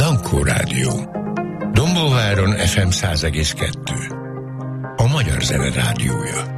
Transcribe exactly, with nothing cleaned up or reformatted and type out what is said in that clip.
Dankó Rádió. Dombóváron ef em száz egész kettő. A Magyar Zene Rádiója.